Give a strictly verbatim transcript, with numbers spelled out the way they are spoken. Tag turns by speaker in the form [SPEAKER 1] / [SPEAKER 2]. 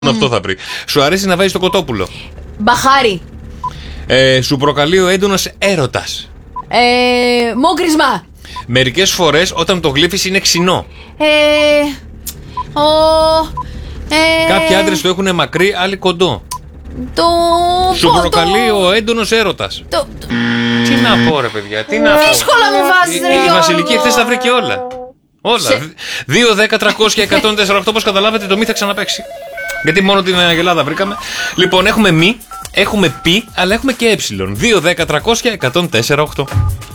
[SPEAKER 1] Mm. Αυτό θα βρει. Σου αρέσει να βάζεις το κοτόπουλο?
[SPEAKER 2] Μπαχάρι.
[SPEAKER 1] Ε, σου προκαλεί ο έντονος έρωτας?
[SPEAKER 2] Ε, μόκρισμα.
[SPEAKER 1] Μερικές φορές όταν το γλύφεις είναι ξινό.
[SPEAKER 2] Ε, ο, ε,
[SPEAKER 1] Κάποιοι άντρες το έχουν μακρύ, άλλοι κοντό.
[SPEAKER 2] Το.
[SPEAKER 1] Σου προκαλεί
[SPEAKER 2] το,
[SPEAKER 1] ο έντονος έρωτας.
[SPEAKER 2] Το,
[SPEAKER 1] Τι να πω ρε παιδιά, τι να πω.
[SPEAKER 2] δύσκολα μου βάζεις ρε
[SPEAKER 1] Η, η
[SPEAKER 2] Γιώργο.
[SPEAKER 1] Βασιλική χθες τα βρήκε όλα. Όλα.
[SPEAKER 2] Σε...
[SPEAKER 1] δύο, δέκα, τριακόσια, εκατόν τέσσερα οκτώ, όπως καταλάβετε το μη θα ξαναπαίξει. Γιατί μόνο την Αγελάδα βρήκαμε. Λοιπόν, έχουμε μη, έχουμε πι, αλλά έχουμε και ε. δύο, δέκα, τριακόσια, εκατόν τέσσερα οκτώ.